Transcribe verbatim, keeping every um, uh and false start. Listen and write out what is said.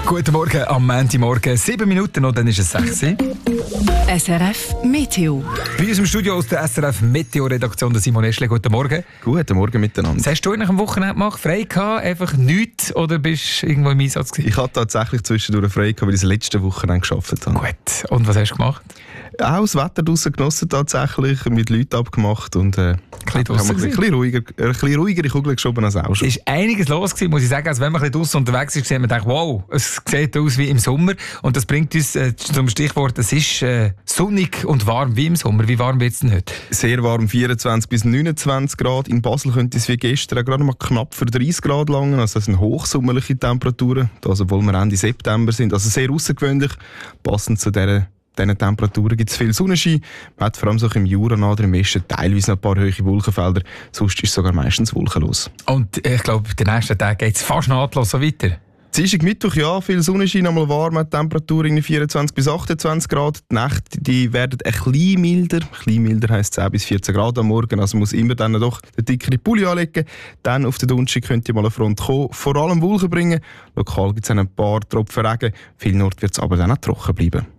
Guten Morgen am Montagmorgen. Sieben Minuten und dann ist es sechs. S R F Meteo. Bei uns im Studio aus der S R F Meteo-Redaktion der Simon Eschle. Guten Morgen. Guten Morgen miteinander. Was hast du nach dem Wochenende gemacht? Frei gehabt? Einfach nichts? Oder bist du irgendwo im Einsatz gewesen? Ich hatte tatsächlich zwischendurch frei gehabt, weil ich das letzte Wochenende gearbeitet habe. Gut. Und was hast du gemacht? Auch das Wetter draussen genossen tatsächlich, mit Leuten abgemacht und äh, Ein bisschen haben wir ein bisschen ruhiger, ein bisschen ruhigere Kugel geschoben als auch schon. Es ist einiges los gewesen, muss ich sagen. Also wenn man ein bisschen draussen unterwegs ist, sieht man denkt, wow, es sieht aus wie im Sommer. Und das bringt uns äh, zum Stichwort, es ist äh, sonnig und warm wie im Sommer. Wie warm wird es denn heute? Sehr warm, vierundzwanzig bis neunundzwanzig Grad. In Basel könnte es wie gestern gerade mal knapp für dreißig Grad langen. Also das sind hochsommerliche Temperaturen, das, obwohl wir Ende September sind. Also sehr außergewöhnlich, passend zu dieser diesen Temperaturen gibt es viel Sonnenschein. Man hat vor allem so im Jura oder im Westen teilweise noch ein paar hohe Wolkenfelder. Sonst ist es sogar meistens wolkenlos. Und ich glaube, den nächsten Tag geht es fast nahtlos so weiter. Dienstag, Mittwoch, ja, viel Sonnenschein, einmal warm, Temperatur in vierundzwanzig bis achtundzwanzig Grad. Die Nächte die werden ein bisschen milder. Ein bisschen milder heisst zehn bis vierzehn Grad am Morgen. Also muss immer dann doch den dickeren Pulli anlegen. Dann auf den Donnerstag könnte mal eine Front kommen. Vor allem Wolken bringen. Lokal gibt es ein paar Tropfen Regen. Vielnorts wird es aber dann auch trocken bleiben.